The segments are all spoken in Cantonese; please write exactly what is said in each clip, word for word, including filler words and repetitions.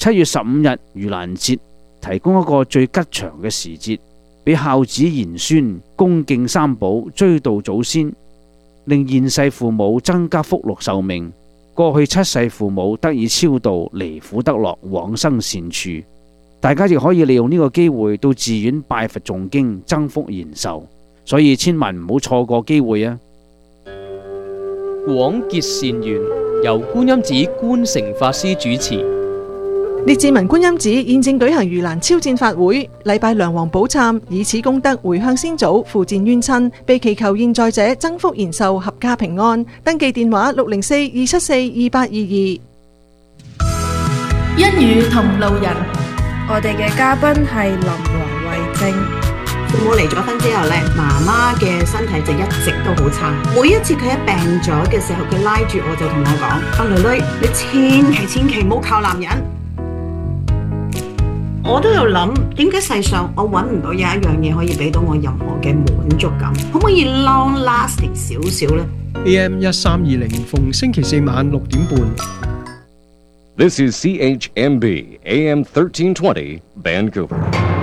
七月十五日盂蘭節提供一個最吉祥嘅時節，俾孝子賢孫恭敬三寶，追悼祖先，令現世父母增加福祿壽命，過去七世父母得以超度，離苦得樂，往生善處。大家亦可以利用呢個機會到寺院拜佛誦經，增福延壽，所以千萬唔好錯過機會啊！ 廣結善緣，由觀音寺觀誠法師主持。 列治文觀音寺現正舉行盂蘭超薦法會，禮拜梁皇寶懺，以此功德回向先祖，付薦冤親，被祈求現在者增福延壽，合家平安。登記電話六零四二七四二八二二。 一語同路人， 我哋嘅嘉賓係林王慧晶。 父母離咗婚之後咧，媽媽嘅身體就一直都好差。每一次佢一病咗嘅時候，佢拉住我就同我講：阿女女，你千祈千祈唔好靠男人。我都有諗，點解世上我揾唔到有一樣嘢可以俾到我任何嘅滿足感？可唔可以 long lasting 少少呢？ A M 一三二零，逢星期四晚六點半。 This is C H M B A M thirteen twenty Vancouver。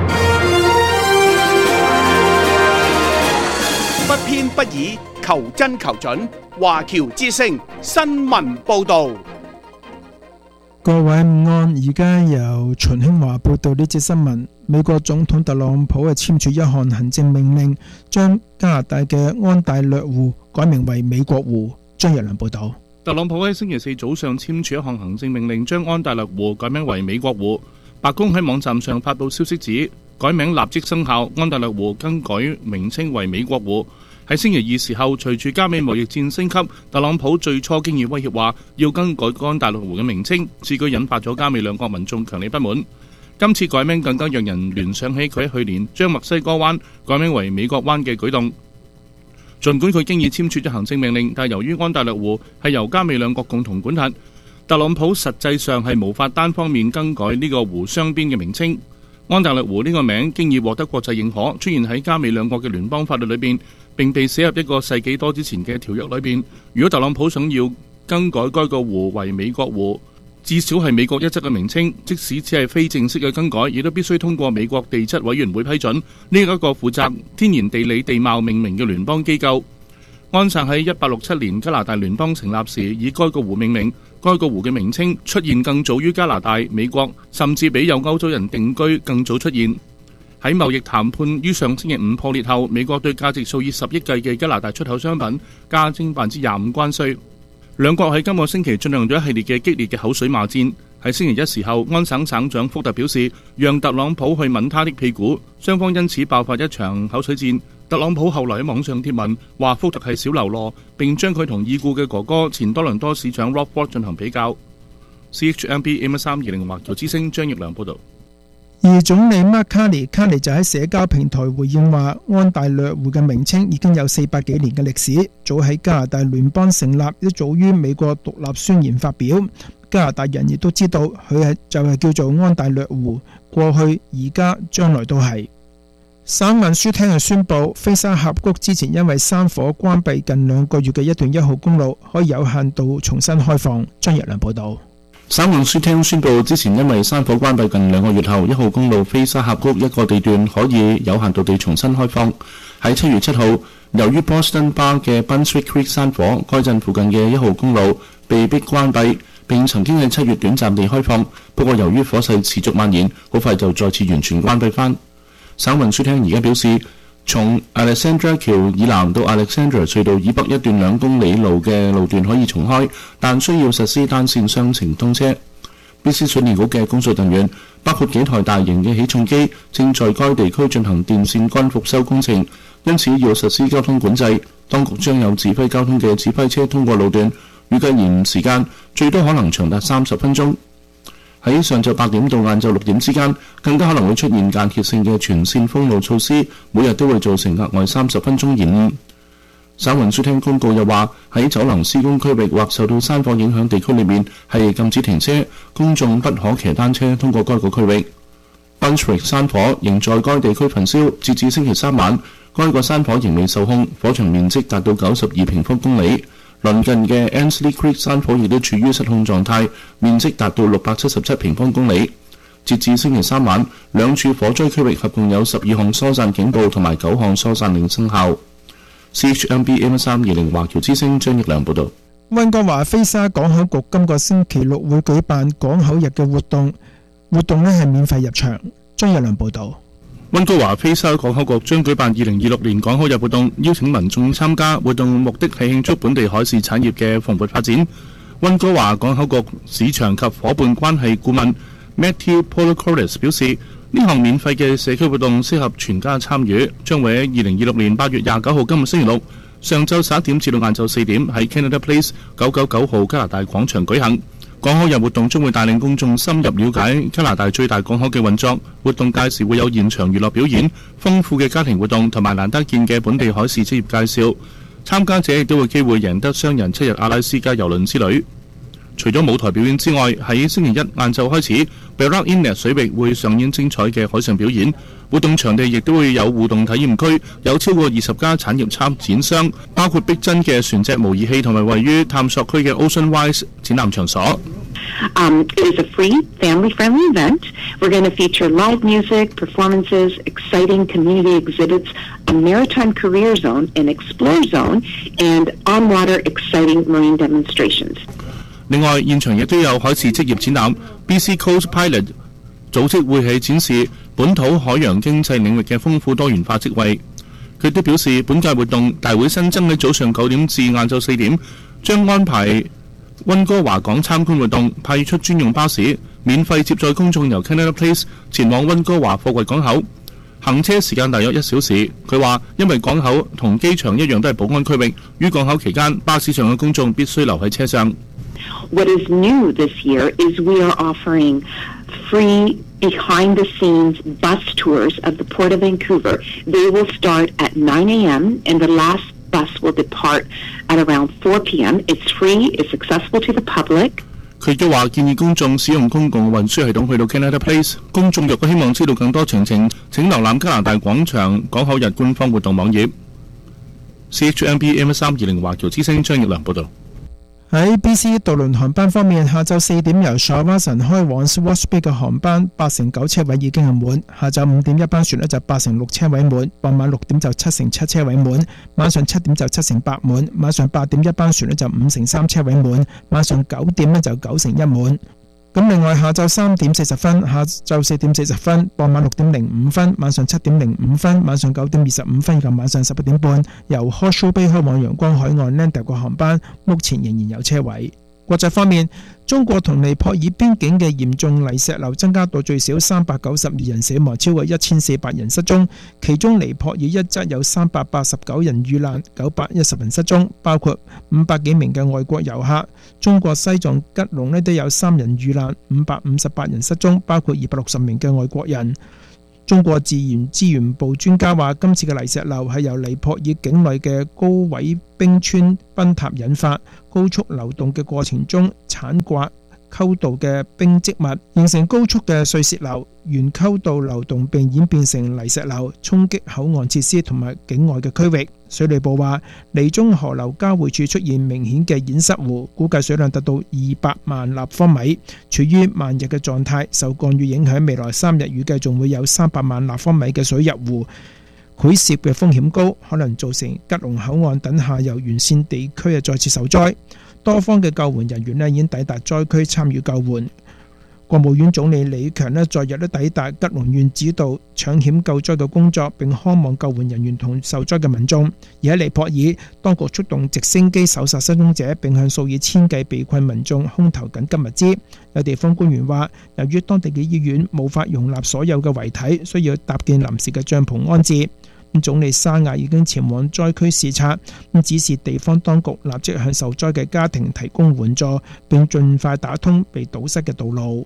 不偏不倚，求真求準。華僑之聲新聞報導。 各位午安，而家由秦興華報道呢節新聞。美國總統特朗普係簽署一項行政命令，將加拿大嘅安大略湖改名為美國湖。張日良報道。 特朗普喺星期四早上簽署一項行政命令，將安大略湖改名為美國湖。白宮喺網站上發布消息指，改名立即生效，安大略湖更改名稱為美國湖。喺星期二時候，隨住加美貿易戰升級，特朗普最初經已威脅話要更改安大略湖嘅名稱，此舉引發咗加美兩國民眾強烈不滿。今次改名更加讓人聯想起佢喺去年將墨西哥灣改名為美國灣嘅舉動。儘管佢經已簽署咗行政命令，但由於安大略湖係由加美兩國共同管轄，特朗普實際上係無法單方面更改呢個湖雙邊嘅名稱。安大略湖呢個名經已獲得國際認可，出現喺加美兩國嘅聯邦法律裏邊，並被寫入一個世紀多之前嘅條約裏邊。如果特朗普想要更改該個湖為美國湖，至少係美國一側嘅名稱，即使只係非正式嘅更改，亦都必須通過美國地質委員會批准。呢一個負責天然地理地貌命名嘅聯邦機構。安省喺一八六七年加拿大聯邦成立時以該個湖命名，該個湖嘅名稱出現更早於加拿大、美國，甚至比有歐洲人定居更早出現。喺貿易談判於上星期五破裂後，美國對價值數以十億計嘅加拿大出口商品加徵百分之廿五關稅。兩國喺今個星期進行咗一系列嘅激烈嘅口水罵戰。喺星期一時候，安省省長福特表示，讓特朗普去吻他的屁股，雙方因此爆發一場口水戰。特朗普後來喺網上貼文話福特係小流羅，並將佢同已故嘅哥哥前多倫多市長 Rob Ford 進行比較。C H M B M 三二零華僑之聲張奕良報導。 而總理麥卡尼卡尼就喺社交平台回應話，安大略湖嘅名稱已經有四百幾年嘅歷史，早喺加拿大聯邦成立，一早於美國獨立宣言發表。加拿大人亦都知道佢係就係叫做安大略湖，過去、而家、將來都係。省運輸廳係宣布，菲沙峽谷之前因為山火關閉近兩個月嘅一段一號公路可以有限度重新開放。張日良報導。 省運輸廳宣布，之前因為山火關閉近兩個月後，一號公路菲沙峽谷一個地段可以有限度地重新開放。喺七月七號，由於 Boston Bar 嘅 Brunswick Creek 山火，該鎮附近嘅一號公路被迫關閉，並曾經喺七月短暫地開放，不過由於火勢持續蔓延，好快就再次完全關閉返。省運輸廳而家表示，從 Alexandra 橋以南到 Alexandra 隧道以北一段兩公里路嘅路段可以重開，但需要實施單線雙程通車。B C 水利局嘅工作人員，包括幾台大型嘅起重機，正在該地區進行電線桿復修工程，因此要實施交通管制。當局將有指揮交通嘅指揮車通過路段，預計延誤時間最多可能長達三十分鐘。喺上晝八點到晏晝六點之間，更加可能會出現間歇性嘅全線封路措施，每日都會造成額外三十分鐘延誤。省運輸廳公告又話，喺走廊施工區域或受到山火影響地區裏面係禁止停車，公眾不可騎單車通過該個區域。Brunswick 山火仍在該地區焚燒，截至星期三晚，該個山火仍未受控，火場面積達到九十二平方公里。 鄰近嘅 Ansley Creek 山火亦都處於失控狀態，面積達到六百七十七平方公里。截至星期三晚，兩處火災區域合共有十二項疏散警報同埋九項疏散令生效。C H M B M 三二零華僑之聲張益良報導。 溫哥華菲沙港口局今個星期六會舉辦港口日嘅活動，活動呢係免費入場。張益良報導。 溫哥華菲沙港口局將舉辦二零二六年港口日活動，邀請民眾參加。活動目的係慶祝本地海事產業嘅蓬勃發展。溫哥華港口局市場及伙伴關係顧問 Matthew Polocoris 表示，呢項免費嘅社區活動適合全家參與，將會喺二零二六年八月廿九號今日星期六上晝十一點至到晏晝四點喺 Canada Place 九九九號加拿大廣場舉行。港口日活動將會帶領公眾深入了解加拿大最大港口嘅運作。活動屆時會有現場娛樂表演、豐富嘅家庭活動同埋難得見嘅本地海事職業介紹。參加者亦都會機會贏得雙人七日阿拉斯加郵輪之旅。除咗舞台表演之外，喺星期一晏晝開始 Barrack Inlet 水域會上演精彩嘅海上表演。活動場地亦都會有互動體驗區，有超過二十家產業參展商，包括逼真嘅船隻模擬器同埋位於探索區嘅 OceanWise 展覽場所。 Um, it is a free, family-friendly event. We're going to feature live music, performances, exciting community exhibits, a maritime career zone, an explore zone, and on-water exciting marine demonstrations. 另外，現場亦都有海事職業展覽 B C Coast Pilot 組織會喺展示本土海洋經濟領域嘅豐富多元化職位。佢都表示，本屆活動大會新增喺早上九點至晏晝四點，將安排溫哥華港參觀活動，派出專用巴士，免費接載公眾由 Canada Place 前往溫哥華貨櫃港口。行車時間大約一小時。佢話，因為港口同機場一樣都係保安區域，於港口期間，巴士上嘅公眾必須留喺車上。 What is new this year is we are offering free behind-the-scenes bus tours of the Port of Vancouver. They will start at nine a.m. and the last bus will depart at around four p.m. It's free, it's accessible to the public. 佢亦都話建議公眾使用公共運輸系統去到 Canada Place。公眾若果希望知道更多詳情，請瀏覽加拿大廣場港口日官方活動網頁。C H M B M 三二零華僑之聲張益良報導。 喺 B C 渡輪航班方面，下晝四點由 Shawinigan 開往 Swartz Bay 嘅航班八成九車位已經係滿，下晝五點一班船呢就八成六車位滿，傍晚六點就七成七車位滿，晚上七點就七成八滿，晚上八點一班船呢就五成三車位滿，晚上九點呢就九成一滿。咁另外下晝三點四十分、下晝四點四十分、傍晚六點零五分、晚上七點零五分、晚上九點二十五分以及晚上十一點半，由 Horseshoe Bay 開往陽光海岸 Landau 嘅航班，目前仍然有車位。國際方面，中國同尼泊爾邊境嘅嚴重泥石流增加到最少三百九十二人死亡，超過一千四百人失蹤，其中尼泊爾一則有三百八十九人遇難，九百一十人失蹤，包括五百幾名嘅外國遊客。中國西藏吉隆呢都有三人遇難，五百五十八人失蹤，包括二百六十名嘅外國人。中國自然資源部專家話，今次嘅泥石流係由尼泊爾境內嘅高位冰川崩塌引發，高速流動嘅過程中鏟刮溝道嘅冰積物，形成高速嘅碎屑流，沿溝道流動並演變成泥石流，衝擊口岸設施同埋境外嘅區域。水利部話，尼中河流交匯處出現明顯嘅淹塞湖，估計水量達到二百萬立方米，處於慢日嘅狀態。受降雨影響，未來三日預計仲會有三百萬立方米嘅水入湖，潰瀉嘅風險高，可能造成吉隆口岸等下游沿線地區再次受災。多方嘅救援人員咧已經抵達災區參與救援。國務院總理李強咧昨日咧抵達吉隆縣指導搶險救災嘅工作，並看望救援人員同受災嘅民眾。而喺尼泊爾，當局出動直升機搜索失蹤者，並向數以千計被困民眾空投緊急物資。有地方官員話，由於當地嘅醫院無法容納所有嘅遺體，需要搭建臨時嘅帳篷安置。總理沙亞已經前往災區視察，指示地方當局立即向受災嘅家庭提供援助，並盡快打通被堵塞嘅道路。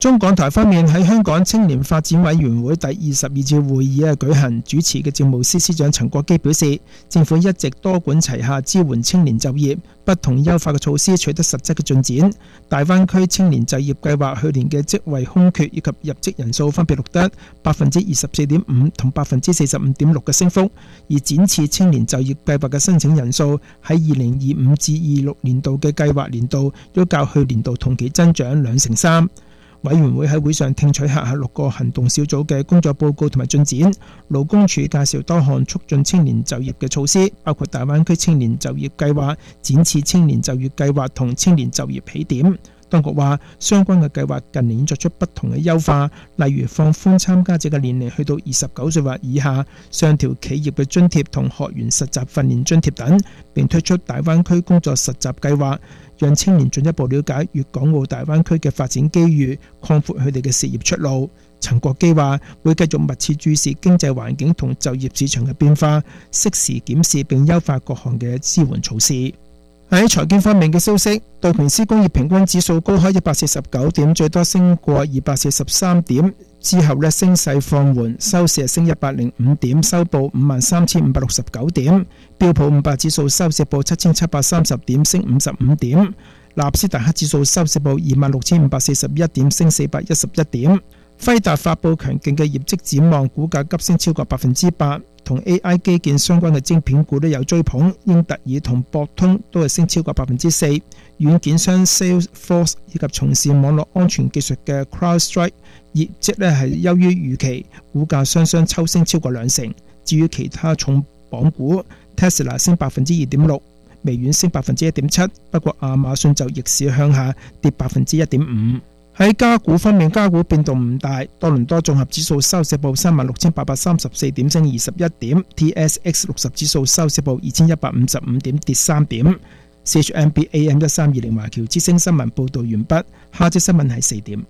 中港台方面，喺香港青年發展委員會第二十二次會議啊舉行，主持嘅政務司司長陳國基表示，政府一直多管齊下支援青年就業，不同優化嘅措施取得實質嘅進展。大灣區青年就業計劃去年嘅職位空缺以及入職人數分別錄得百分之二十四點五同百分之四十五點六嘅升幅，而展翅青年就業計劃嘅申請人數喺二零二五至二六年度嘅計劃年度，都較去年度同期增長兩成三。委員會喺會上聽取轄下六個行動小組嘅工作報告同埋進展。勞工處介紹多項促進青年就業嘅措施，包括大灣區青年就業計劃、展翅青年就業計劃同青年就業起點。當局話，相關嘅計劃近年作出不同嘅優化，例如放寬參加者嘅年齡去到二十九歲或以下，上調企業嘅津貼同學員實習訓練津貼等，並推出大灣區工作實習計劃，讓青年進一步了解粵港澳大灣區嘅發展機遇，擴闊佢哋嘅事業出路。陳國基話，會繼續密切注視經濟環境同就業市場嘅變化，適時檢視並優化各項嘅支援措施。喺財經方面嘅消息，道瓊斯工業平均指數高開一百四十九點，最多升過二百四十三點，之後呢升勢放緩，收市升一百零五點，收報五萬三千五百六十九點。標普五百指數收市報七千七百三十點，升五十五點。納斯達克指數收市報二萬六千五百四十一點，升四百一十一點。輝達發佈強勁嘅業績展望，股價急升超過百分之八。同 A I 基建相關嘅晶片股都有追捧，英特爾同博通都係升超過百分之四。軟件商 Salesforce 以及從事網絡安全技術嘅 CrowdStrike 業績咧係優於預期，股價雙雙抽升超過兩成。至於其他重磅股 ，Tesla 升百分之二點六，微軟升百分之一點七，不過亞馬遜就逆市向下跌百分之一點五。喺加股方面，加股變動唔大，多倫多綜合指數收市報三萬六千八百三十四點，升二十一點 ；T S X 六十指數收市報二千一百五十五點，跌三點。C H M B A M 一三二零華僑之聲新聞報導完畢，下節新聞係四點。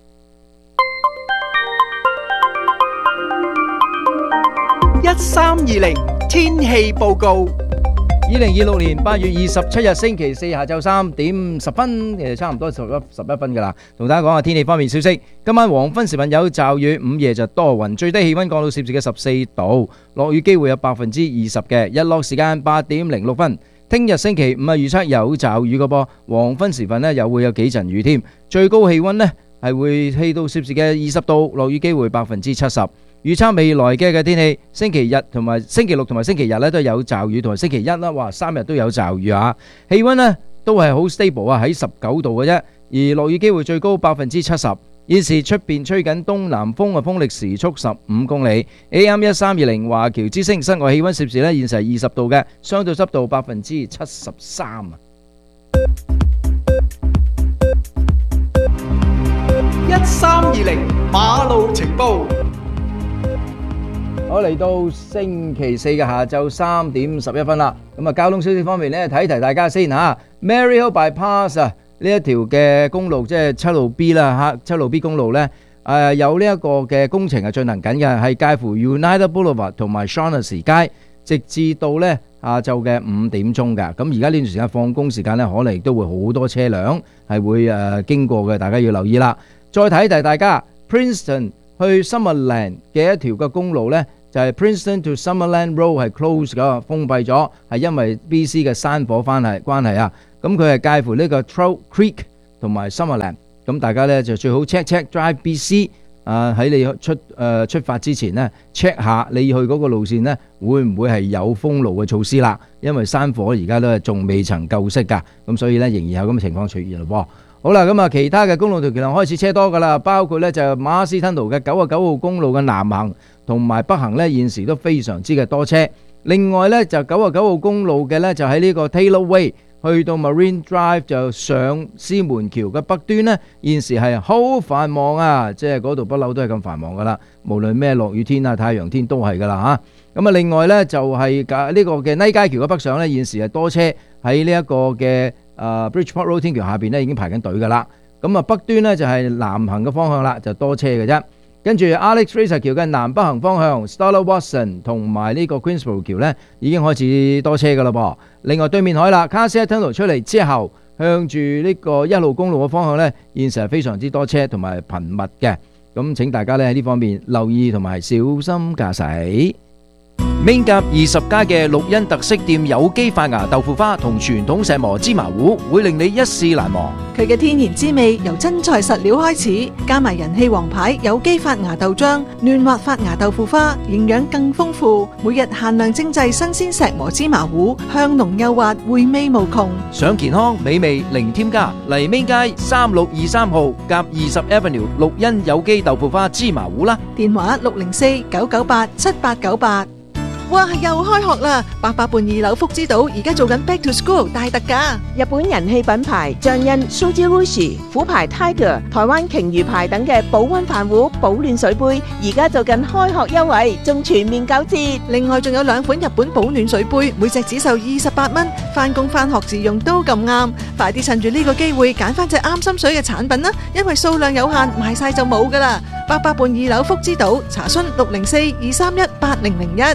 一三二零天氣報告。 二零二六年八月二十七日星期四下晝三點十分，誒差唔多十一十一分㗎啦。同大家講下天氣方面消息。今晚黃昏時分有驟雨，午夜就多雲，最低氣溫降到攝氏嘅十四度，落雨機會有百分之二十嘅。日落時間八點零六分。聽日星期五係預測有驟雨嘅噃，黃昏時分呢又會有幾陣雨添。最高氣溫呢係會氣到攝氏嘅二十度，落雨機會百分之七十。預測未來嘅嘅天氣，星期日同埋星期六同埋星期日咧都有驟雨，同埋星期一啦，哇三日都有驟雨啊！氣溫呢都係好 stable 啊，喺十九度嘅啫，而落雨機會最高百分之七十。現時出邊吹緊東南風啊，風力時速十五公里。A M 一三二零華僑之聲，室外氣溫攝氏呢現時係二十度嘅，相對濕度百分之七十三啊。 一三二零馬路情報。 我嚟到星期四嘅下晝三點十一分啦。咁啊，交通消息方面呢，提一提大家先嚇。Maryhill Bypass 啊，呢一條嘅公路即係七路 B 啦嚇，七路 B 公路呢，誒有呢一個嘅工程係進行緊嘅，係介乎 United Boulevard 同埋 Shaughnessy 街，直至到呢下晝嘅五點鐘㗎。咁而家呢段時間放工時間呢，可能亦都會好多車輛係會誒經過嘅，大家要留意啦。再提一提大家 Princeton 去 Summerland 嘅一條嘅公路呢，就係 Princeton to Summerland Road 係 close 㗎，封閉咗，係因為 B C 嘅山火翻係關係啊。咁佢係介乎呢個 Trout Creek 同埋 Summerland。咁大家呢就最好 check check Drive B C 啊，喺你出誒、呃、出發之前呢 check 下你去嗰個路線呢會唔會係有封路嘅措施啦？因為山火而家都係仲未曾救熄㗎，咁所以呢仍然有咁嘅情況出現咯。好啦，咁啊其他嘅公路條橋開始車多㗎啦，包括呢就馬斯吞道嘅九十九號公路嘅南行同埋北行呢，現時都非常之嘅多車。另外呢，就九十九號公路嘅呢，就喺呢個 Taylor Way 去到 Marine Drive 就上獅門橋嘅北端呢，現時係好繁忙啊！即係嗰度不嬲都係咁繁忙噶啦，無論咩落雨天啊、太陽天都係噶啦嚇。咁啊，另外呢，就係呢個嘅尼街橋嘅北上呢，現時係多車喺呢一個嘅誒 Bridgeport Road 天橋下邊呢已經排緊隊噶啦。咁啊，北端呢，就係南行嘅方向啦，就多車嘅啫。跟住 Alex Fraser 橋嘅南北行方向 Stella Watson 同埋呢個 Queensborough 橋呢已經開始多車噶啦噃。另外對面海啦 Carsey Tunnel 出嚟之後向住呢個一路公路嘅方向呢，現時係非常之多車同埋頻密嘅。咁請大家呢喺呢方面留意同埋小心駕駛。Main 甲二十家嘅綠茵特色店有機發芽豆腐花同傳統石磨芝麻糊，會令你一試難忘。 佢嘅天然滋味由真材實料開始，加埋人氣王牌有機發芽豆漿、嫩滑發芽豆腐花，營養更豐富。每日限量精製新鮮石磨芝麻糊，香濃幼滑，回味無窮。 想健康美味零添加，嚟 Main 街三六二三號甲二十 Avenue 綠茵有機豆腐花芝麻糊啦。 電話六零四九九八七八九八。哇！又開學啦！八佰伴二樓福之島而家做緊 Back to School 大特價， 日本人氣品牌象印 Suji Rushi、虎牌 Tiger、台灣鯨魚牌等嘅保溫飯壺、保暖水杯，而家做緊開學優惠，仲全面九折。 另外仲有兩款日本保暖水杯，每隻只售二十八蚊，返工返學自用都咁啱。快啲趁住呢個機會揀翻隻啱心水嘅產品啦，因為數量有限，賣晒就冇噶啦。八佰伴二樓福之島，查詢六零四二三一八零零一。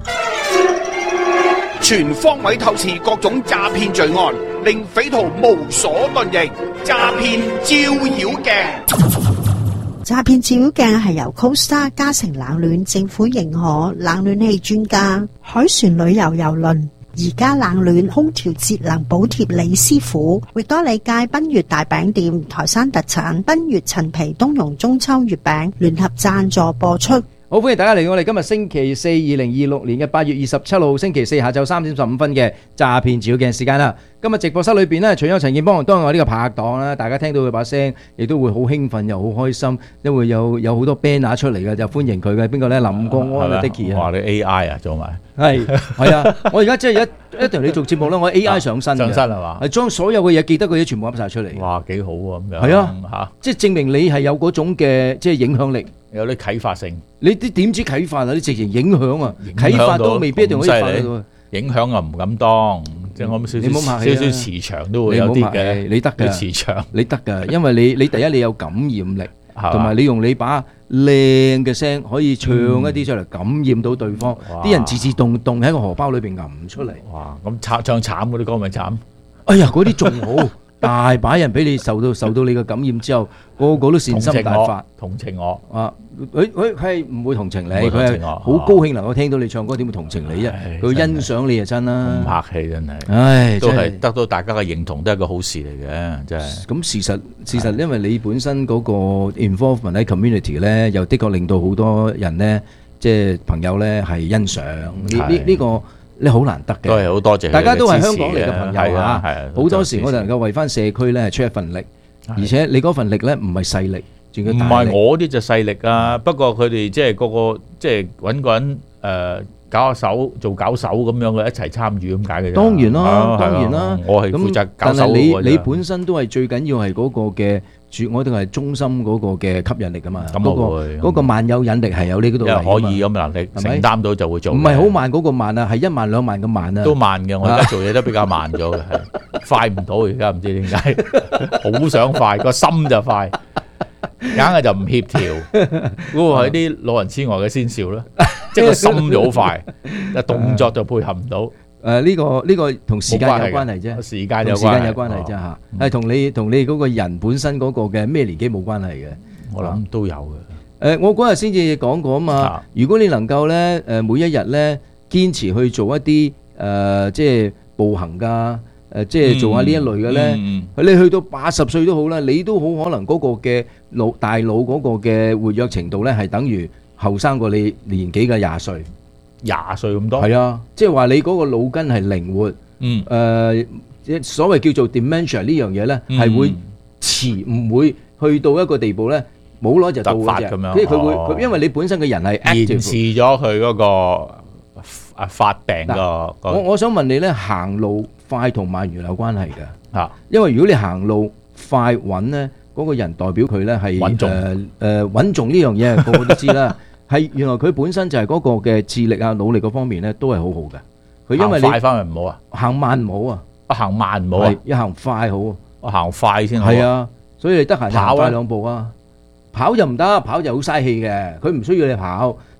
全方位透視各種詐騙罪案，令匪徒無所遁形。詐騙照妖鏡， 詐騙照妖鏡係由 Costa 嘉誠冷暖政府認可冷暖氣專家海船旅遊郵輪而家冷暖空調節能補貼李師傅，域多利街賓悅大餅店台山特產賓悅陳皮冬蓉中秋月餅聯合贊助播出。 好，歡迎大家嚟我哋今日星期四，二零二六年嘅八月二十七號星期四下晝三點十五分嘅詐騙照妖鏡時間啦。今日直播室裏邊呢，除咗陳建邦，當然我呢個拍檔啦，大家聽到佢把聲，亦都會好興奮又好開心，因為有有好多 banner 出嚟嘅，就歡迎佢嘅。邊個呢？林國安啊 ，Dicky 啊， 話你 A I 啊，做埋係係啊！我而家即係一一同你做節目啦，我 A I 上身嘅， 上身係嘛？ 係將所有嘅嘢記得嘅嘢全部噏晒出嚟。 哇，幾好啊！咁樣係啊， 嚇， 即係證明你係有嗰種嘅即係影響力。 有啲啟發性， 你啲點知啟發啊？你直情影響啊！啟發都未必一定可以發到。 影響又唔敢當，即係我少少少少磁場都會有啲嘅。 你得嘅磁場， 你得嘅，因為你你第一你有感染力，同埋你用你把靚嘅聲可以唱一啲出嚟，感染到對方，啲人自自動動喺個荷包裏邊揞出嚟。 哇！咁唱唱慘嗰啲歌咪慘？ 哎呀，嗰啲仲好。大把人俾你受到受到你嘅感染之後，個個都善心大發， 同情我啊！佢佢佢係唔會同情你，佢係好高興能夠聽到你唱歌，點會同情你啫？佢欣賞你就真啦， 咁客氣真係， 唉， 都係得到大家嘅認同，都係一個好事嚟嘅，真係。 咁事實事實，因為你本身嗰個 involvement 喺 community 咧，又的確令到好多人咧，即係朋友咧係欣賞呢呢呢個。你好難得嘅， 都係好多謝， 大家都係香港嚟嘅朋友啊！ 好多時我哋能夠為翻社區咧係出一份力，而且你嗰份力咧唔係細力，仲要大力。 唔係我啲就細力啊，不過佢哋即係個個即係揾個人誒搞下手做搞手咁樣嘅一齊參與咁解嘅啫。 當然啦，當然啦， 我係負責搞手。 但係你你本身都係最緊要係嗰個嘅。我哋係中心嗰個嘅吸引力噶嘛，嗰個嗰個萬有引力係有呢嗰度嚟， 可以咁能力承擔到就會做。 唔係好慢嗰個慢啊，係一萬兩萬咁慢啊。 都慢嘅，我而家做嘢都比較慢咗嘅，係快唔到而家唔知點解，好想快個心就快，硬係就唔協調。嗰個係啲老人痴呆嘅先兆啦，即係個心就好快，但係動作就配合唔到。 誒呢個呢個同時間有關係啫， 時間有時間有關係啫嚇，係同你同你嗰個人本身嗰個嘅咩年紀冇關係嘅， 我諗都有嘅。 誒，我嗰日先至講過啊嘛，如果你能夠咧誒每一日咧堅持去做一啲誒即係步行㗎，誒即係做下呢一類嘅咧，你去到八十歲都好啦，你都好可能嗰個嘅腦大腦嗰個嘅活躍程度咧係等於後生過你年紀嘅廿歲。 廿歲咁多， 係啊，即係話你嗰個腦筋係靈活，嗯，誒，所謂叫做 dementia 呢樣嘢咧，係會遲，唔會去到一個地步咧，冇耐就到嗰隻，即係佢會，佢因為你本身嘅人係 active， 延遲咗佢嗰個啊發病個。 我我想問你咧，行路快同慢原來有關係嘅嚇，因為如果你行路快穩咧，嗰個人代表佢咧係誒誒穩重呢樣嘢，個個都知啦。係原來佢本身就係嗰個嘅智力啊、努力嗰方面咧，都係好好嘅。佢因為你行快翻咪唔好啊， 行慢唔好啊， 啊行慢唔好啊， 一行快好啊， 我行快先好。 係啊，所以你得閒行快兩步啊，跑就唔得，跑就好嘥氣嘅。佢唔需要你跑，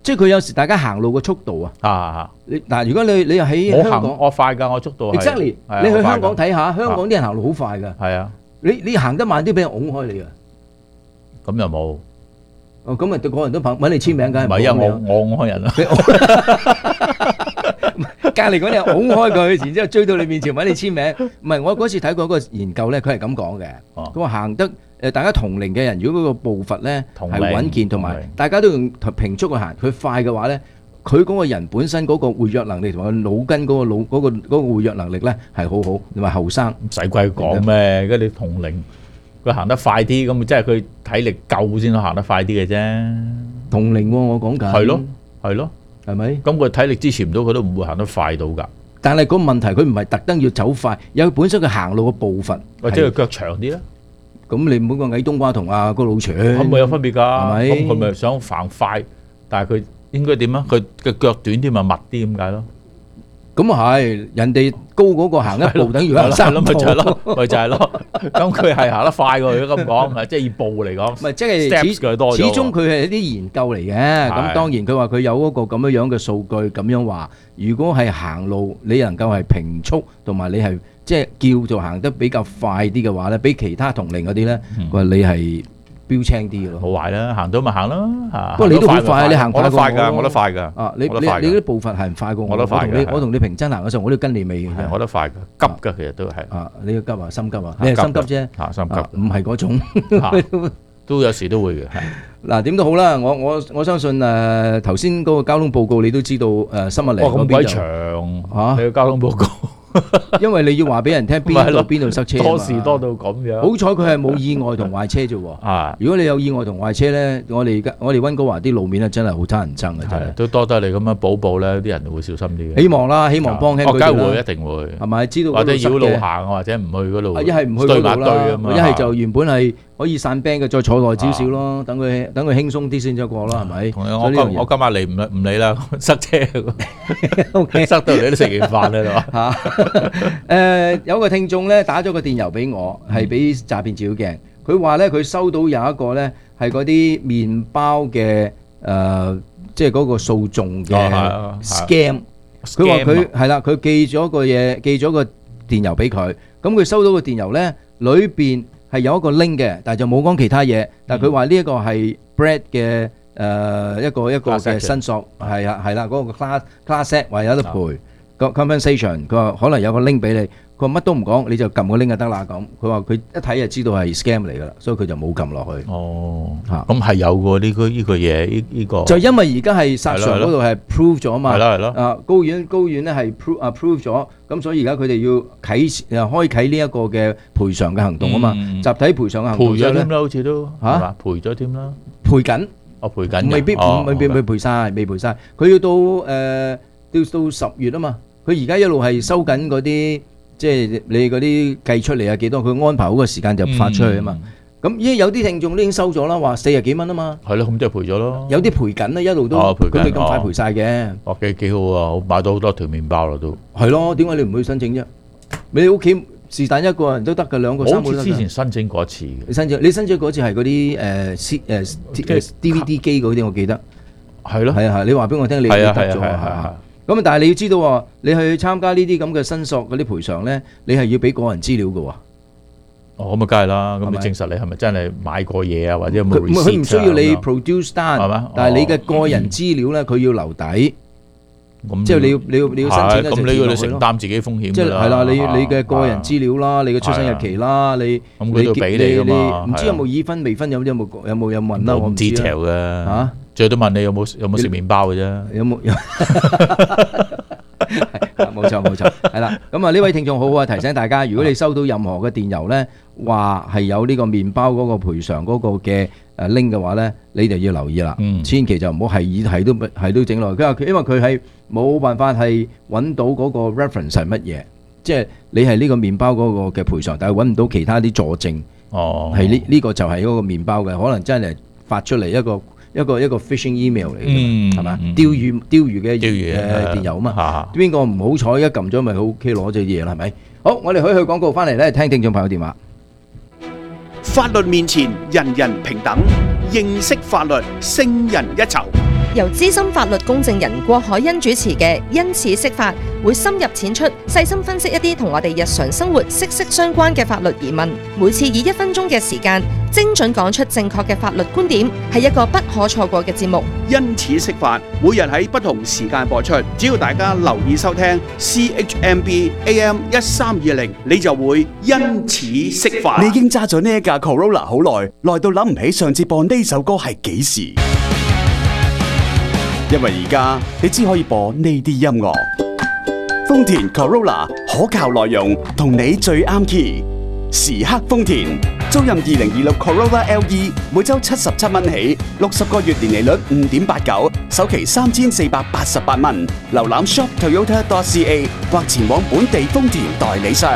即係佢有時大家行路嘅速度啊。 啊， 你嗱，如果你你喺我行香港， 我快㗎，我速度係 exactly， 係啊你去我快㗎香港睇下，香港啲人行路好快㗎。 係啊， 你你行得慢啲，俾人擁開你啊！ 咁又冇。 哦，咁啊，對個人都揾揾你簽名，梗係唔係因為冇我我開人啦。 隔離嗰啲人擁開佢，然之後追到你面前揾你簽名。唔係，我嗰次睇過一個研究咧，佢係咁講嘅。佢話行得誒，大家同齡嘅人，如果嗰個步伐咧係穩健，同埋大家都用平速去行，佢快嘅話咧，佢嗰個人本身嗰個活躍能力同埋腦筋嗰個腦嗰個嗰個活躍能力咧係好好，同埋後生。 唔使鬼講咩？跟住你同齡，佢行得快啲，咁即係佢體力夠先行得快啲嘅啫。 同齡喎，我講緊。 係咯，係咯。 係咪？ 咁佢體力支持唔到，佢都唔會行得快到㗎。 但係個問題，佢唔係特登要走快，有本身佢行路嘅步伐， 或者佢腳長啲咧。 咁你唔好講矮冬瓜同阿個老長， 咁咪有分別㗎？ 係咪？ 咁佢咪想行快，但係佢應該點啊？佢嘅腳短啲咪密啲咁解咯。 咁啊係，人哋高嗰個行一步等於行三步， 咪就係咯，咪就係咯。咁佢係行得快喎，如果咁講，係即係以步嚟講， 唔係即係始始終佢係一啲研究嚟嘅。咁當然佢話佢有嗰個咁樣樣嘅數據，咁樣話，如果係行路你能夠係平速，同埋你係即係叫做行得比較快啲嘅話咧，比其他同齡嗰啲咧，佢話你係標青啲嘅咯。 好壞啦，行到咪行咯。 不過你都好快，你行快過我。 我得快㗎，我得快㗎。 啊，你你你啲步伐係唔快過我。 我得快嘅。 我同你平真行嘅時候，我都跟你尾嘅。 我得快嘅，急㗎，其實都係。 啊，你要急啊，心急啊，你係心急啫。 嚇，心急。 唔係嗰種。 都有時都會嘅。 嗱，點都好啦，我我我相信誒頭先嗰個交通報告你都知道誒新麥嚟嗰邊就。哇，咁鬼長嚇！你個交通報告。 因為你要話俾人聽邊度邊度塞車， 多事多到咁樣。 好彩佢係冇意外同壞車啫喎。啊！如果你有意外同壞車咧，我哋而家我哋溫哥華啲路面咧真係好乞人憎嘅，真係。 都多得你咁樣補補咧，啲人會小心啲嘅。 希望啦，希望幫輕佢哋啦。 我梗係會，一定會。 係咪？知道或者繞路行，或者唔去嗰度。 一係唔去嗰度啦，一係就原本係可以散兵嘅，再坐耐少少咯，等佢等佢輕鬆啲先至過啦，係咪？ 我今我今日嚟唔唔理啦，塞車。OK，塞到你都食完飯啦，係嘛？ 誒。誒有個聽眾咧打咗個電郵俾我，係俾詐騙照鏡。佢話咧佢收到有一個咧係嗰啲麵包嘅誒，即係嗰個訴訟嘅 scam。佢話佢係啦，佢寄咗個嘢，寄咗個電郵俾佢。咁佢收到個電郵咧，裏邊係有一個 link 嘅，但係就冇講其他嘢。但係佢話呢一個係 Brad 嘅誒一個一個嘅申索，係啊係啦，嗰個 class class set 話有得賠。個 compensation，佢話可能有個 link 俾你，佢話乜都唔講，你就撳個 link 就得啦咁。佢話佢一睇就知道係 scam 嚟噶啦，所以佢就冇撳落去。 哦，嚇，咁係有個呢個呢個嘢，呢呢個就因為而家係殺上嗰度係 prove 咗嘛。 係咯係咯。 啊，高院高院咧係 prove 啊 prove 咗，咁所以而家佢哋要啟啊開啓呢一個嘅賠償嘅行動啊嘛，集體賠償嘅行動。 賠咗添啦，好似都嚇， 賠咗添啦， 賠緊。 哦，賠緊。 未必未必未賠曬，未賠曬。佢要到誒到到十月啊嘛。佢而家一路係收緊嗰啲，即係你嗰啲計出嚟啊幾多，佢安排好個時間就發出去啊嘛。咁依有啲聽眾都已經收咗啦，話四十幾蚊啊嘛。 係咯，咁即係賠咗咯。 有啲賠緊啦，一路都佢未咁快賠曬嘅。 哦，幾幾好啊！我買到好多條麵包啦都。 係咯，點解你唔去申請啫？你屋企是但一個人都得嘅，兩個三個都得。 我之前申請過一次嘅。 你申請你申請嗰次係嗰啲誒 C 誒 D V D 機嗰啲，我記得。 係咯。 係啊係，你話俾我聽，你記得咗啊？咁但係你要知道喎，你去參加呢啲咁嘅申索嗰啲賠償咧，你係要俾個人資料嘅喎。 哦，咁啊，梗係啦。咁你證實你係咪真係買過嘢啊？或者有冇 receipt 啊？ 佢唔需要你 produce 單，係嘛？但係你嘅個人資料咧，佢要留底。咁即係你要你要你要申請嘅就咁你要你承擔自己風險㗎啦。 係啦，你你嘅個人資料啦，你嘅出生日期啦，你咁佢都俾你㗎嘛？ 唔知有冇已婚未婚，有有冇有冇有問啦？我唔知啊。 detail 嘅嚇，最多問你有冇有冇食麵包嘅啫。 有冇？冇錯冇錯，係啦。咁啊呢位聽眾好好啊，提醒大家，如果你收到任何嘅電郵咧，話係有呢個麵包嗰個賠償嗰個嘅誒 link 嘅話咧，你就要留意啦。嗯，千祈就唔好係以係都係都整落去。佢話因為佢係冇辦法係揾到嗰個 reference 係乜嘢，即係你係呢個麵包嗰個嘅賠償，但係揾唔到其他啲佐證。哦，係呢呢個就係嗰個麵包嘅，可能真係發出嚟一個。一個一個 phishing email 嚟嘅，係嘛？釣魚釣魚嘅誒電郵啊嘛，邊個唔好彩一撳咗咪 OK 攞隻嘢啦，係咪？好，我哋可以去廣告翻嚟咧，聽聽眾朋友電話。 法律面前人人平等，認識法律勝人一籌。 由資深法律公證人郭海欣主持嘅因此釋法，會深入淺出，細心分析一啲同我哋日常生活息息相關嘅法律疑問。每次以一分鐘嘅時間，精準講出正確嘅法律觀點，係一個不可錯過嘅節目。 因此釋法，每日喺不同時間播出，只要大家留意收聽 C H M B A M 一三二零，你就會因此釋法。 你已經揸咗呢一架 Corolla 好耐，耐到諗唔起上次播呢首歌係幾時。因為而家你只可以播呢啲音樂。豐田 Corolla 可靠內容，同你最啱 key。時刻豐田，租賃二零二六 Corolla L E， 每周七十七蚊起，六十個月年利率五點八九，首期三千四百八十八蚊。瀏覽 shop toyota dot c a 或前往本地豐田代理商。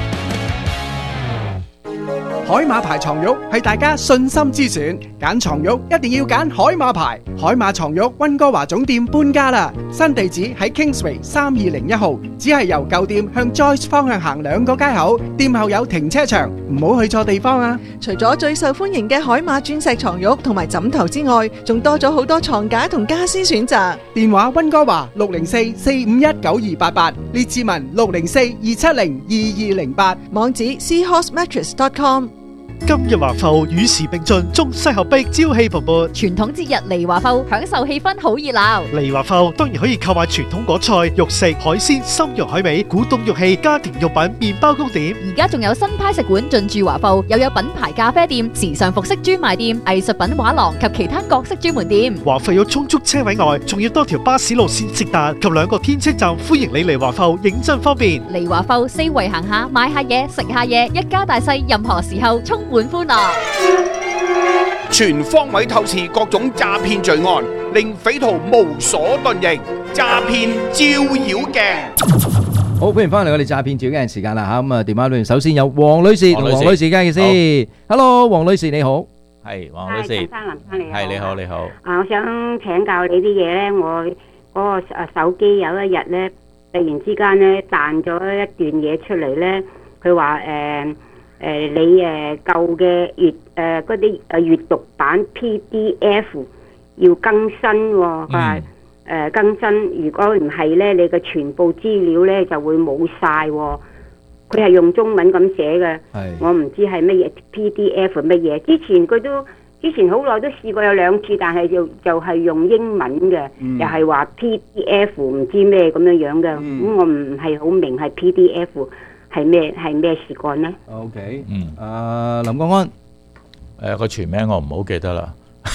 海馬牌床褥係大家信心之選，揀床褥一定要揀海馬牌。海馬床褥溫哥華總店搬家啦，新地址喺 Kingsway 三二零一號，只係由舊店向 Joyce 方向行兩個街口，店後有停車場，唔好去錯地方啊！ 除咗最受歡迎嘅海馬鑽石床褥同埋枕頭之外，仲多咗好多床架同家私選擇。 電話溫哥華六零四四五一九二八八，列志文六零四二七零二二零八， 網址 seahorse mattress dot com。 今日華埠與時並進，中西合璧，朝氣蓬勃。 傳統節日嚟華埠，享受氣氛好熱鬧。 嚟華埠當然可以購買傳統果菜、肉食、海鮮、參肉海味、古董玉器、家庭用品、麵包糕點。 而家仲有新派食館進駐華埠，又有品牌咖啡店、時尚服飾專賣店、藝術品畫廊及其他各式專門店。 華埠有充足車位外，仲要多條巴士路線直達及兩個天車站，歡迎你嚟華埠，認真方便。 嚟華埠四圍行下，買下嘢，食下嘢，一家大細任何時候充滿歡樂。 全方位透視各種詐騙罪案，令匪徒無所遁形。詐騙照妖鏡。 好，歡迎翻嚟我哋詐騙照妖鏡時間啦吓，咁啊電話裏面首先有黃女士同黃女士嘅先。Hello， 黃女士你好。 係黃女士。 係，生林生你好。 係你好你好。 啊，我想請教你啲嘢咧，我嗰個誒手機有一日咧，突然之間咧彈咗一段嘢出嚟咧，佢話誒。誒、呃、你誒舊嘅閱誒嗰啲誒閱讀版 P D F 要更新喎、哦，佢話誒更新，如果唔係咧，你嘅全部資料咧就會冇晒喎。佢係用中文咁寫嘅，我唔知係乜嘢 P D F 乜嘢。之前佢都之前好耐都試過有兩次，但係就就係用英文嘅，嗯、又係話 P D F 唔知咩咁樣樣嘅，咁、嗯、我唔係好明係 P D F。係咩係咩事幹呢 ？OK， 嗯，誒林國安， 誒個全名我唔好記得啦。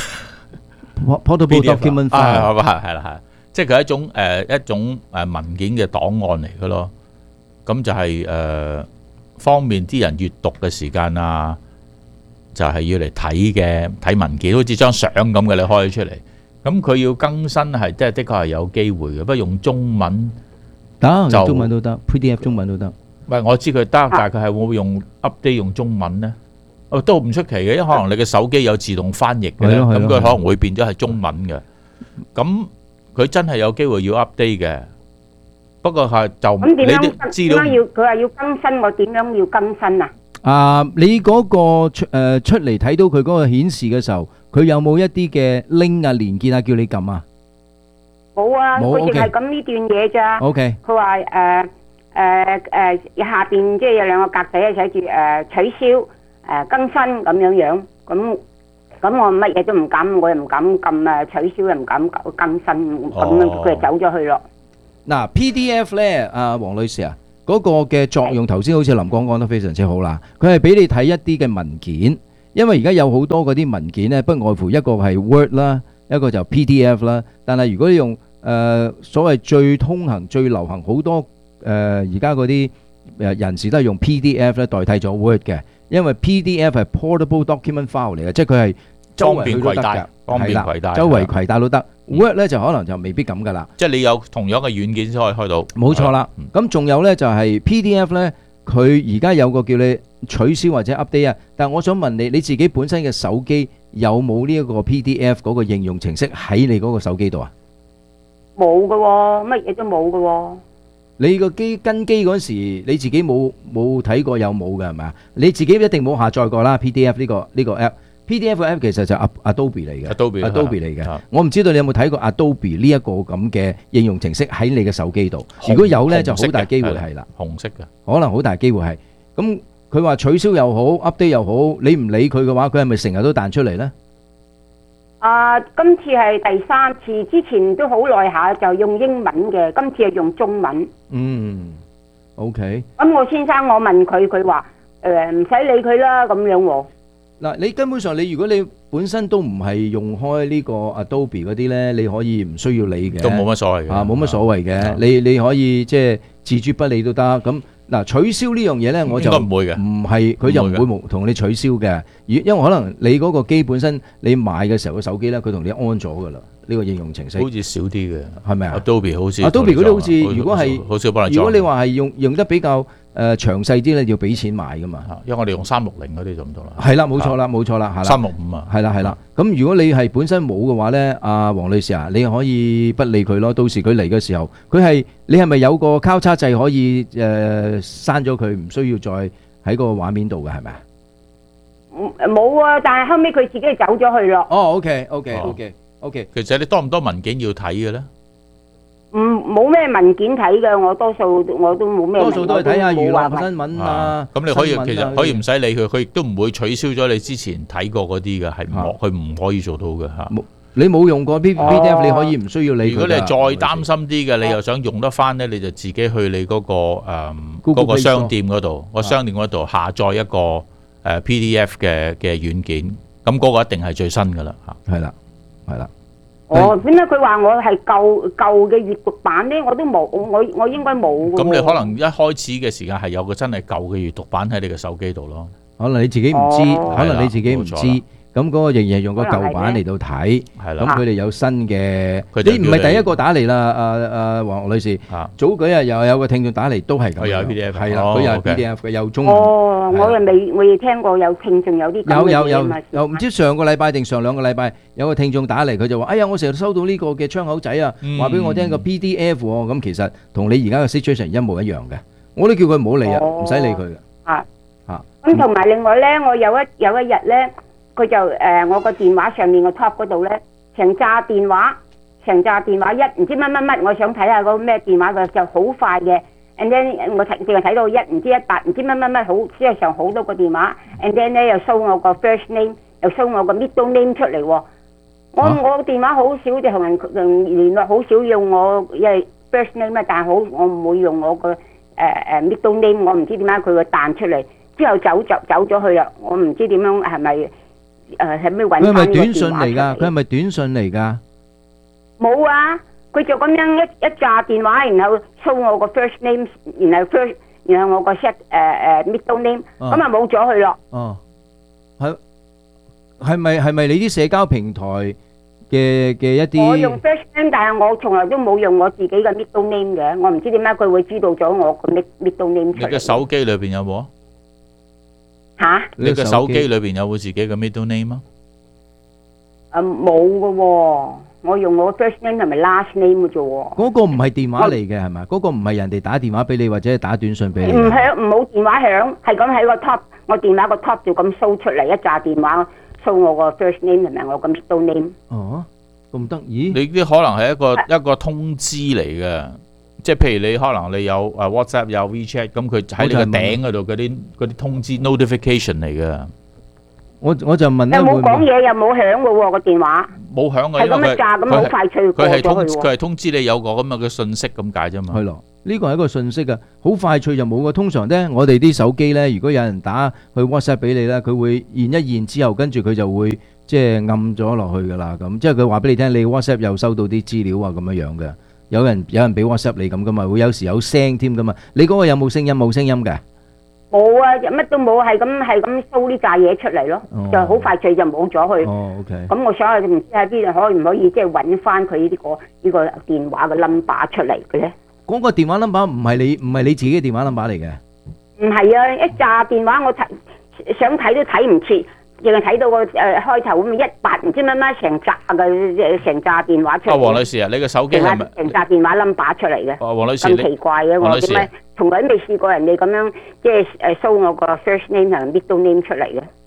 Portable document file 係係係啦係，即係佢係一種誒一種誒文件嘅檔案嚟嘅咯。咁就係誒方便啲人閱讀嘅時間啊，就係要嚟睇嘅睇文件，好似張相咁嘅，你開出嚟。咁佢要更新係即係的確係有機會嘅，不過用中文得，中文都得 ，P D F 中文都得。 喂，我知佢得，但係佢係會唔會用 update 用中文咧？哦，都唔出奇嘅，因為可能你嘅手機有自動翻譯嘅咧，咁佢可能會變咗係中文嘅。咁佢真係有機會要 update 嘅，不過係就你啲資料要佢話要更新，我點樣要更新啊？ 啊，你嗰個出誒出嚟睇到佢嗰個顯示嘅時候，佢有冇一啲嘅 link 啊連結啊叫你撳啊？ 冇啊，佢淨係咁呢段嘢咋。OK，佢話誒。誒誒，下邊即係有兩個格仔寫住誒取消誒更新咁樣樣，咁咁我乜嘢都唔敢，我又唔敢撳啊取消，又唔敢更新，咁樣佢就走咗去咯。 嗱 P D F 咧，阿黃女士啊，嗰個嘅作用頭先好似林光講得非常之好啦，佢係俾你睇一啲嘅文件，因為而家有好多嗰啲文件咧，不外乎一個係 Word 啦，一個就 P D F 啦，但係如果你用誒所謂最通行、最流行好多。誒而家嗰啲誒人士都係用 P D F 咧代替咗 Word 嘅，因為 P D F 係 portable document file 嚟嘅，即係佢係周圍去都得㗎， 方便攜帶， 周圍攜帶都得。Word 咧就可能就未必咁㗎啦。 即係你有同樣嘅軟件先可以開到。 冇錯啦。咁仲有咧就係 P D F 咧，佢而家有個叫你取消或者 update 啊。但係我想問你，你自己本身嘅手機有冇呢一個 P D F 嗰個應用程式喺你嗰個手機度啊？ 冇㗎喎，乜嘢都冇㗎喎。 你個機跟機嗰時，你自己冇冇睇過有冇嘅係咪啊？你自己一定冇下載過啦 P D F 呢個呢個 app。 P D F app 其實就 Adobe 嚟嘅 Adobe Adobe 嚟嘅。我唔知道你有冇睇過 Adobe 呢一個咁嘅應用程式喺你嘅手機度。如果有咧，就好大機會係啦， 紅色嘅， 可能好大機會係。咁佢話取消又好 ，update 又好，你唔理佢嘅話，佢係咪成日都彈出嚟咧？ 啊，今次係第三次，之前都好耐下就用英文嘅，今次係用中文。 嗯 ，OK。 咁我先生我問佢，佢話誒唔使理佢啦咁樣喎。 嗱，你根本上你如果你本身都唔係用開呢個 Adobe 嗰啲咧，你可以唔需要理嘅， 都冇乜所謂嘅啊，冇乜所謂嘅。你你可以即係置諸不理都得。咁嗱，取消呢樣嘢咧，我就應該唔會嘅， 唔係佢就唔會無同你取消嘅。因因為可能你嗰個機本身你買嘅時候個手機咧，佢同你安咗噶啦。呢個應用程式好似少啲嘅， 係咪啊 ？Adobe 好似 Adobe 嗰啲好似，如果係好少幫你如裝。 果你話係用用得比較誒詳細啲咧，要俾錢買噶嘛。 因為我哋用三六零嗰啲就唔同啦。 係啦，冇錯啦，冇錯啦，係啦。 三六五啊， 係啦，係啦。咁如果你係本身冇嘅話咧，阿黃女士啊，你可以不理佢咯。到時佢嚟嘅時候，佢係你係咪有個交叉掣可以誒刪咗佢，唔需要再喺個畫面度嘅係咪啊？ 冇啊，但係後尾佢自己走咗去咯。 哦，OK，OK，OK。O.K. 其實你多唔多文件要睇嘅咧？ 唔冇咩文件睇嘅，我多數我都冇咩。 多數都係睇下娛樂新聞啊。 咁你可以其實可以唔使理佢，佢亦都唔會取消咗你之前睇過嗰啲嘅，係唔佢唔可以做到嘅嚇。 你冇用過 P D F，你可以唔需要理佢。 如果你係再擔心啲嘅，你又想用得翻咧，你就自己去你嗰個誒嗰個商店嗰度，個商店嗰度下載一個誒 P D F 嘅嘅軟件，咁嗰個一定係最新噶啦嚇。 係啦。係啦， 哦，點解佢話我係舊舊嘅閱讀版咧？我都冇，我我應該冇嘅。 咁你可能一開始嘅時間係有個真係舊嘅閱讀版喺你嘅手機度咯。 可能你自己唔知，可能你自己唔知。咁嗰個仍然用個舊版嚟到睇，咁佢哋有新嘅。你唔係第一個打嚟啦，阿阿黃女士。早幾日又有個聽眾打嚟，都係咁。 佢有 P D F， 係啦，佢有 P D F 嘅，有中文。 哦，我又未未聽過有聽眾有啲咁嘅嘢。 有有有有，唔知上個禮拜定上兩個禮拜有個聽眾打嚟，佢就話：哎呀，我成日收到呢個嘅窗口仔啊，話俾我聽個 P D F 喎。咁其實同你而家嘅 situation 一模一樣嘅，我都叫佢唔好理啊，唔使理佢嘅。 啊啊！ 咁同埋另外咧，我有一有一日咧。佢就誒、呃，我個電話上面個 top 嗰度咧，成扎電話，成扎電話一唔知乜乜乜，我想睇下個咩電話嘅就好快嘅 ，and then 我睇淨係睇到一唔知一八唔知乜乜乜好，之後上好多個電話 ，and then 咧又 show 我個 first name，又 show 我個 middle name 出嚟喎。我、啊、我個電話好少就同人同聯絡，好少用我因為 first name 啊，但係好我唔會用我個誒誒 middle name，我唔知點解佢會彈出嚟，之後走就走咗去啦，我唔知點樣係咪？誒係咩揾翻呢個電話？佢係咪短信嚟㗎？ 佢係咪短信嚟㗎？ 冇啊！佢就咁樣一一紮電話，然後 show 我個 first name， 然後 first， 然後我個 set 誒誒 middle name，咁啊冇咗佢咯。 哦，係係咪係咪你啲社交平台嘅嘅一啲？ 我用 first name， 但係我從來都冇用我自己嘅 middle name 嘅，我唔知點解佢會知道咗我個 middle name 出嚟。 你嘅手機裏邊有冇啊？ 吓！ 你嘅手機裏邊有冇自己嘅 middle name 啊？ 誒冇嘅喎，我用我 first name 同埋 last name 嘅啫喎。 嗰個唔係電話嚟嘅係咪？嗰個唔係人哋打電話俾你或者係打短信俾你。 唔響，唔冇電話響，係咁喺個 top，我電話個 top 就咁 show 出嚟一紮電話 show 我個 first name 同埋我個 middle name。 哦，咁得意？ 你啲可能係一個一個通知嚟嘅。即係譬如你可能你有誒 WhatsApp 有 WeChat， 咁佢喺你個頂嗰度嗰啲嗰啲通知 notification 嚟嘅。 我我就問咧， 又冇講嘢，又冇響嘅喎個電話。 冇響嘅， 係咁一炸咁好快脆過咗佢係通去喎。 佢係通知你有個咁嘅嘅信息咁解啫嘛。 係咯，呢個係一個信息啊，好快脆就冇嘅。通常咧，我哋啲手機咧，如果有人打去 WhatsApp 俾你咧，佢會現一現之後，跟住佢就會即係暗咗落去㗎啦。咁即係佢話俾你聽，你 WhatsApp 又收到啲資料啊咁樣樣嘅。有人有人俾 WhatsApp 你咁噶嘛，會有時有聲添噶嘛。你嗰個有冇聲音？冇聲音嘅？ 冇啊，乜都冇，係咁係咁 show 呢扎嘢出嚟咯，就好快脆就冇咗去。 哦，OK。咁我想係唔知喺邊度可唔可以即係揾翻佢呢個呢個電話嘅 number 出嚟嘅咧？ 嗰個電話 number 唔係你唔係你自己嘅電話 number 嚟嘅。 唔係啊，一紮電話我睇想睇都睇唔切。淨係睇到個誒開頭咁一百唔知乜乜成扎嘅成扎電話出嚟。 啊，黃女士啊，你個手機係咪成扎電話 number 出嚟嘅？ 啊，黃女士， 咁奇怪嘅，我點解從來都未試過人哋咁樣即係誒 show 我個 first name 同 middle name 出嚟嘅？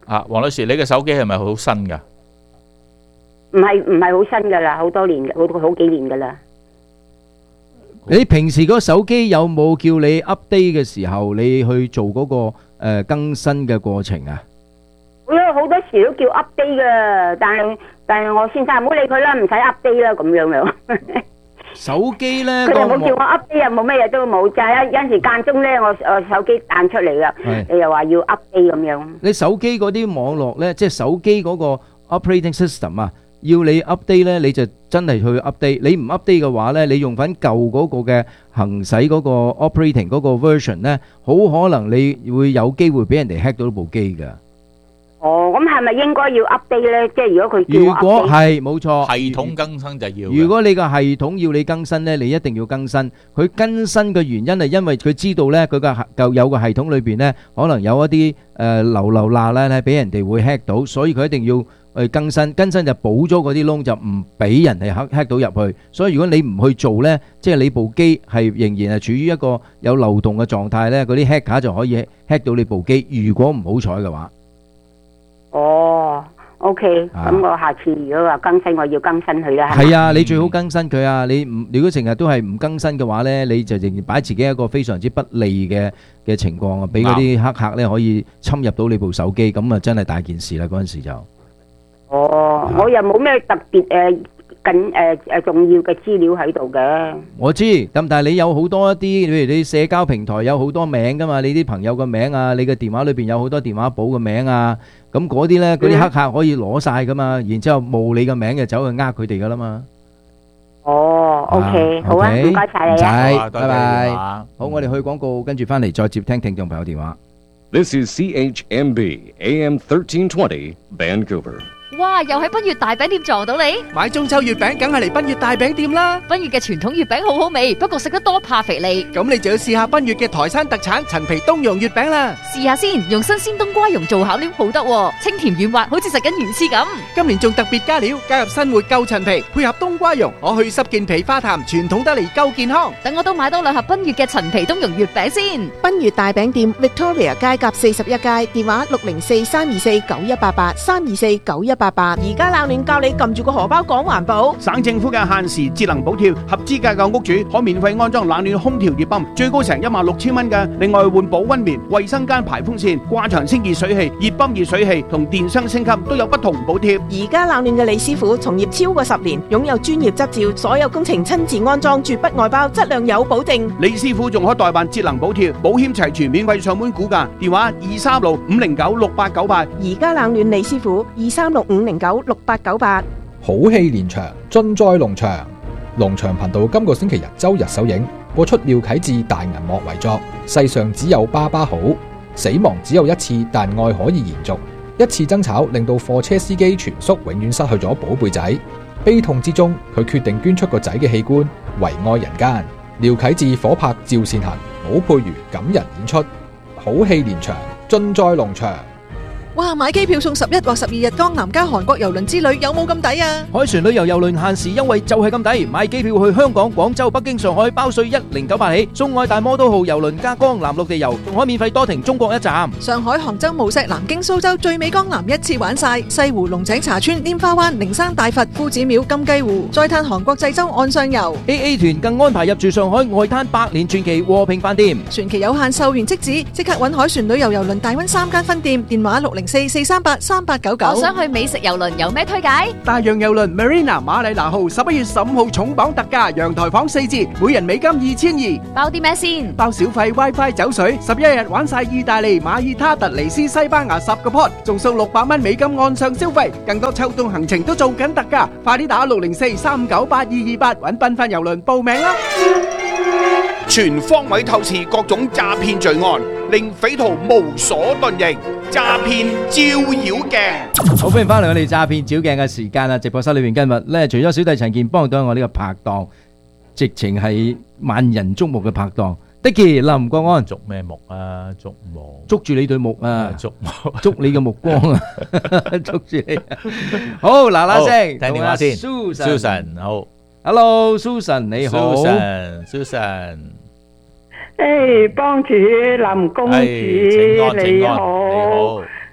啊，黃女士，你嘅手機係咪好新㗎？ 唔係唔係好新噶啦，好多年嘅，好好幾年噶啦。 你平時嗰個手機有冇叫你 update 嘅時候，你去做嗰個誒更新嘅過程啊？ 我有好多時都叫 update 噶，但係但係我先生唔好理佢啦，唔使 update 啦咁樣樣。 手機咧， 佢又冇叫我 update，又冇咩嘢都冇，就係有陣時間中咧，我我手機彈出嚟啦，你又話要 update 咁樣。 你手機嗰啲網絡咧，即係手機嗰個 operating system 啊，要你 update 咧，你就真係去 update。你唔 update 嘅話咧，你用翻舊嗰個嘅行使嗰個 operating 嗰個 version 咧，好可能你會有機會俾人哋 hack 到部機㗎。 哦，咁係咪應該要 update 咧？即係如果佢叫我 update， 如果係冇錯， 系統更新就要。 如果你個系統要你更新咧，你一定要更新。佢更新嘅原因係因為佢知道咧，佢個舊有個系統裏邊咧，可能有一啲誒流流罅咧，係俾人哋會 hack 到，所以佢一定要去更新。更新就補咗嗰啲窿，就唔俾人哋 hack hack 到入去。所以如果你唔去做咧，即係你部機係仍然係處於一個有漏洞嘅狀態咧，嗰啲 hacker 就可以 hack 到你部機。如果唔好彩嘅話。 哦 ，OK，咁我下次如果話更新，我要更新佢啦。 係啊，你最好更新佢啊！你唔如果成日都係唔更新嘅話咧，你就仍然擺自己一個非常之不利嘅嘅情況啊！俾嗰啲黑客咧可以侵入到你部手機，咁啊真係大件事啦！嗰陣時就。 哦，我又冇咩特別誒緊誒誒重要嘅資料喺度嘅。 我知，咁但係你有好多一啲，譬如你社交平台有好多名噶嘛，你啲朋友嘅名啊，你嘅電話裏邊有好多電話簿嘅名啊。咁嗰啲咧，嗰啲黑客可以攞晒噶嘛，然之後冒你個名就走去呃佢哋噶啦嘛。 哦，OK，好啊，唔該晒你啊， 拜拜。好，我哋去廣告，跟住翻嚟再接聽聽眾朋友電話。 This is C H M B A M thirteen twenty Vancouver。 哇！又喺奔月大餅店撞到你， 買中秋月餅梗係嚟奔月大餅店啦！ 奔月嘅傳統月餅好好味，不過食得多怕肥膩。 咁你就要試下奔月嘅台山特產陳皮冬蓉月餅啦！ 試下先，用新鮮冬瓜蓉做餡料好得喎，清甜軟滑，好似食緊魚翅咁。 今年仲特別加料，加入新活夠陳皮，配合冬瓜蓉，可去濕健脾化痰，傳統得嚟夠健康。 等我都買多兩盒奔月嘅陳皮冬蓉月餅先。 奔月大餅店 Victoria 街甲四十一街，電話六零四三二四九一八八三二四九一八八。而家冷暖教你撳住個荷包講環保。 省政府嘅限時節能補貼，合資格嘅屋主可免費安裝冷暖空調熱泵，最高成一萬六千蚊嘅。另外換保溫棉、衛生間排風扇、掛牆清潔水器、熱泵熱水器同電箱升級都有不同補貼。 而家冷暖嘅李師傅從業超過十年，擁有專業執照，所有工程親自安裝，絕不外包，質量有保證。 李師傅仲可代辦節能補貼，保險齊全，免費上門估價，電話二三六五零九六八九八。 而家冷暖李師傅二三六五零九六八九八。 好戲連場，盡在農場。農場頻道今個星期日周日首映，播出廖啟智大銀幕遺作《世上只有爸爸好》。死亡只有一次，但愛可以延續。一次爭吵令到貨車司機全叔永遠失去咗寶貝仔。悲痛之中，佢決定捐出個仔嘅器官，為愛人間。廖啟智火拍趙善恒、武佩瑜感人演出，好戲連場，盡在農場。 哇！買機票送十一或十二日江南加韓國郵輪之旅，有冇咁抵啊？ 海船旅遊郵輪限時優惠就係咁抵，買機票去香港、廣州、北京、上海包稅一零九八起，送愛大摩都號郵輪加江南陸地遊，仲可免費多停中國一站。 上海、杭州、無錫、南京、蘇州最美江南一次玩晒，西湖、龍井茶村、拈花灣、靈山大佛、夫子廟、金雞湖，再嘆韓國濟州岸上遊。 A A 團更安排入住上海外灘百年傳奇和平飯店， 船期有限，售完即止，即刻搵海船旅遊郵輪大溫三間分店，電話六零四四三八三八九九。 我想去美食郵輪，有咩推介？ 大洋郵輪 Marina 馬里拿號十一月十五號重磅特價，陽台房四折，每人美金二千二。 包啲咩先？ 包小費、WiFi、酒水，十一日玩晒意大利、馬爾他、突尼斯、西班牙十個 pot，仲送六百蚊美金岸上消費，更多秋冬行程都做緊特價，快啲打六零四三九八二二八揾繽紛郵輪報名啦！ 全方位透視各種詐騙罪案，令匪徒無所遁形。詐騙照妖鏡， 好歡迎翻嚟我哋詐騙照鏡嘅時間啦！直播室裏邊今日咧，除咗小弟陳健幫到我呢個拍檔，直情係萬人矚目嘅拍檔，Dicky林國安， 捉咩目啊？捉目， 捉住你對目啊！ 捉目， 捉你嘅目光啊！捉住你。好嗱嗱聲， 聽電話先。 Susan， 好 ，Hello，Susan 你好 ，Susan，Susan。 誒，幫主林公主你好，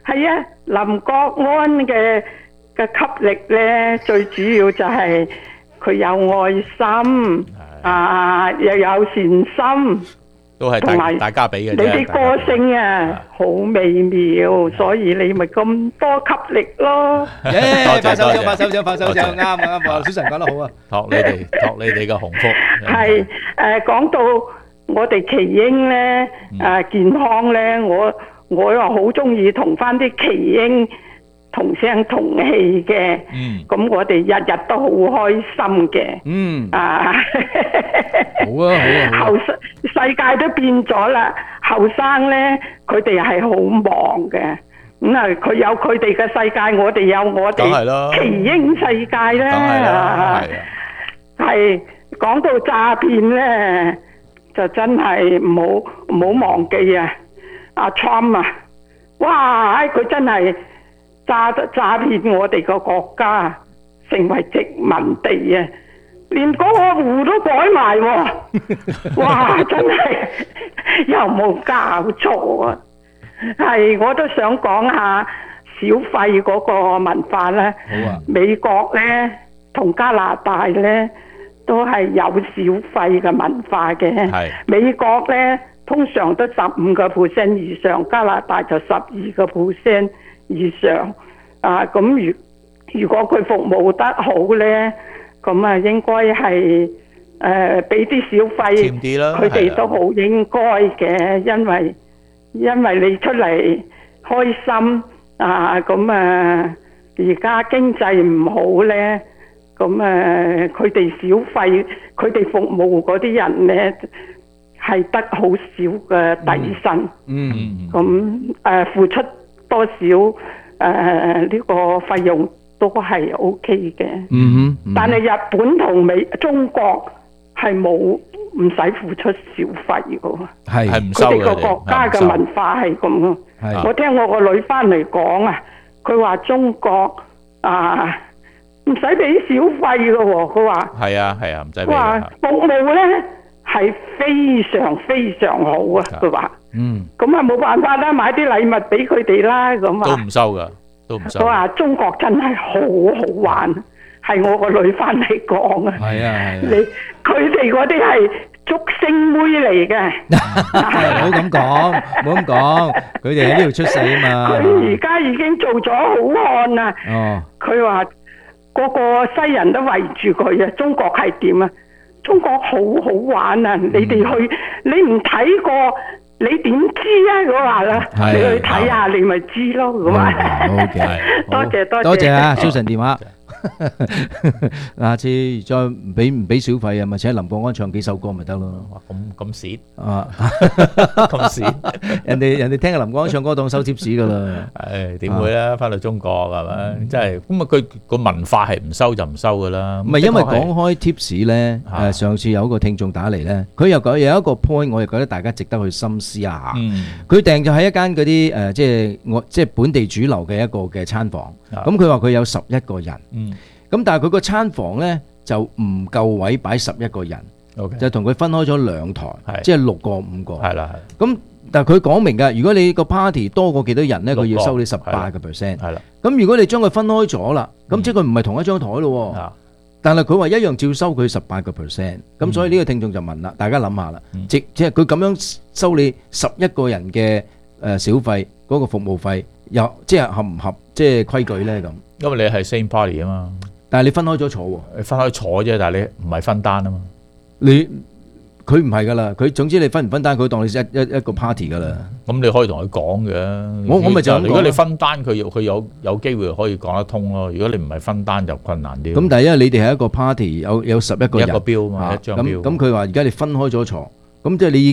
係啊，林國安嘅嘅吸力咧，最主要就係佢有愛心啊，又有善心。 都係大大家俾嘅啫。 你啲歌聲啊，好美妙，所以你咪咁多吸力咯。 耶！拍手掌，拍手掌，拍手掌，啱啊啱啊！小陳講得好啊。 託你哋，託你哋嘅鴻福。 係誒，講到我哋耆英咧，誒健康咧，我我又好中意同翻啲耆英同聲同氣嘅。嗯。咁我哋日日都好開心嘅。嗯。啊。好啊好啊。後世世界都變咗啦，後生咧佢哋係好忙嘅。咁啊，佢有佢哋嘅世界，我哋有我哋耆英世界啦。係講到詐騙咧，就真係唔好唔好忘記啊！阿 Trump 啊，哇！佢真係詐詐騙我哋個國家，成為殖民地啊！連嗰個湖都改埋喎，哇！真係有冇搞錯啊？係，我都想講下小費嗰個文化咧。好啊！美國咧同加拿大咧都係有小費嘅文化嘅。係。美國咧通常都十五個 percent 以上，加拿大就十二個 percent 以上。啊，咁如如果佢服務得好咧，咁啊應該係誒俾啲小費，佢哋都好應該嘅，因為。因為你出嚟開心啊，咁啊而家經濟唔好咧，咁啊佢哋小費，佢哋服務嗰啲人咧係得好少嘅底薪，嗯，咁誒付出多少誒呢個費用都係 O K 嘅，嗯哼，但係日本同美中國係冇。唔使付出小費噶，係係唔收嘅。佢哋個國家嘅文化係咁咯。我聽我個女翻嚟講啊，佢話中國啊唔使俾小費噶喎。佢話係啊係啊，唔使俾。 佢話服務咧係非常非常好啊。佢話嗯，咁啊冇辦法啦，買啲禮物俾佢哋啦。咁啊都唔收噶，都唔收。 佢話中國真係好好玩。係我個女翻嚟講啊，係啊係啊，你佢哋嗰啲係竹升妹嚟嘅， 唔好咁講，唔好咁講，佢哋喺呢度出世啊嘛。 佢而家已經做咗好漢啦。哦，佢話個個西人都圍住佢啊。中國係點啊？中國好好玩啊！你哋去，你唔睇過，你點知啊？我話啦，你去睇下，你咪知咯。咁啊， 好嘅， 多謝多謝， 多謝啊，小陳電話。下次再唔俾唔俾小費啊，咪請林國安唱幾首歌咪得咯。 咁咁蝕啊， 咁蝕， 人哋人哋聽林國安唱歌當收貼士噶啦。 誒，點會咧？翻到中國係咪？真係咁啊！佢個文化係唔收就唔收噶啦。 唔係因為講開貼士咧，誒，上次有一個聽眾打嚟咧，佢又講有一個 point，我亦覺得大家值得去深思一下。佢訂咗喺一間嗰啲誒，即係我即係本地主流嘅一個嘅餐房。咁佢話佢有十一個人。咁但係佢個餐房咧就唔夠位擺十一個人， okay. 就同佢分開咗兩台，即係六個五個。係啦，咁但係佢講明㗎，如果你個 party 多過幾多人咧，佢要收你十八個 percent。係啦，咁如果你將佢分開咗啦，咁、嗯、即係佢唔係同一張台咯。嗯、但係佢話一樣照收佢十八個 percent。咁所以呢個聽眾就問啦，大家諗下啦，嗯、即即係佢咁樣收你十一個人嘅誒小費嗰、嗰個服務費，又即係合唔合即係規矩咧咁？ 因為你係 same party 啊嘛。 但係你分開咗坐喎， 你分開坐啫，但係你唔係分單啊嘛。 你佢唔係噶啦，佢總之你分唔分單，佢當你一一一個 party 噶啦。 咁你可以同佢講嘅。 我我咪就如果你分單，佢有佢有有機會可以講得通咯。如果你唔係分單就困難啲。 咁但係因為你哋係一個 party，有有十一個人一個標嘛，一張標。 咁咁佢話而家你分開咗坐，咁即係你。